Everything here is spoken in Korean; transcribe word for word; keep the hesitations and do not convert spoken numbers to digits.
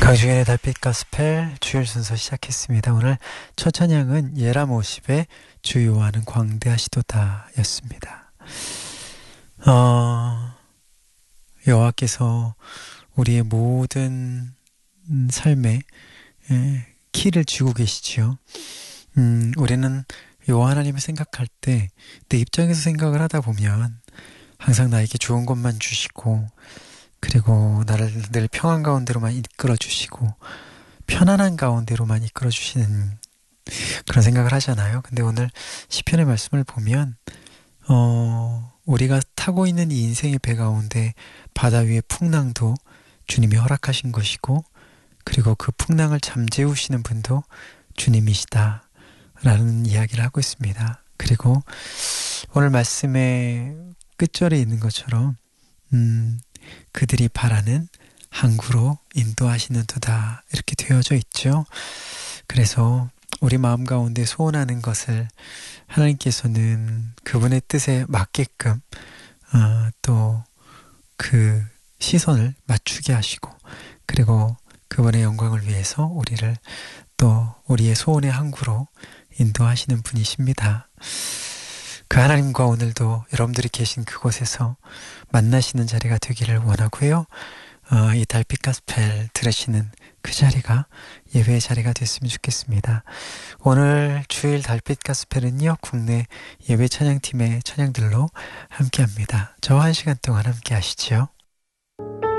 강주현의 달빛 가스펠 주일 순서 시작했습니다. 오늘 첫 찬양은 예람 오십의 주 요한은 광대하시도다 였습니다. 어, 여호와께서 우리의 모든 삶에 에, 키를 쥐고 계시지요. 음, 우리는 여호와 하나님을 생각할 때 내 입장에서 생각을 하다 보면 항상 나에게 좋은 것만 주시고, 그리고 나를 늘 평안 가운데로만 이끌어 주시고 편안한 가운데로만 이끌어 주시는 그런 생각을 하잖아요. 근데 오늘 시편의 말씀을 보면 어, 우리가 타고 있는 이 인생의 배 가운데 바다 위의 풍랑도 주님이 허락하신 것이고, 그리고 그 풍랑을 잠재우시는 분도 주님이시다 라는 이야기를 하고 있습니다. 그리고 오늘 말씀의 끝절에 있는 것처럼 음, 그들이 바라는 항구로 인도하시는 도다 이렇게 되어져 있죠. 그래서 우리 마음 가운데 소원하는 것을 하나님께서는 그분의 뜻에 맞게끔 어, 또 그 시선을 맞추게 하시고, 그리고 그분의 영광을 위해서 우리를 또 우리의 소원의 항구로 인도하시는 분이십니다. 그 하나님과 오늘도 여러분들이 계신 그곳에서 만나시는 자리가 되기를 원하고요. 어, 이 달빛 가스펠 들으시는 그 자리가 예배의 자리가 됐으면 좋겠습니다. 오늘 주일 달빛 가스펠은요, 국내 예배 찬양팀의 찬양들로 함께합니다. 저와 한 시간 동안 함께 하시죠.